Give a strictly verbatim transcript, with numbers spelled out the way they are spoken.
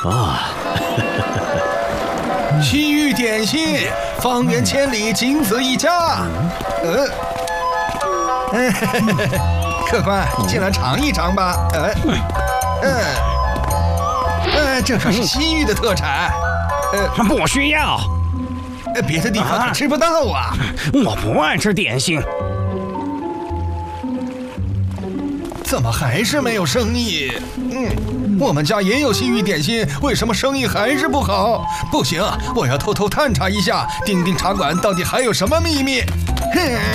啊， 西域点心，方圆千里仅此一家。呃，嗯，客官，进来尝一尝吧。呃，嗯，呃，这可是西域的特产。 呃，不需要。 呃，别的地方可吃不到啊。 我不爱吃点心。 怎么还是没有生意？嗯，我们家也有西域点心，为什么生意还是不好？不行，我要偷偷探查一下，丁丁茶馆到底还有什么秘密。哼。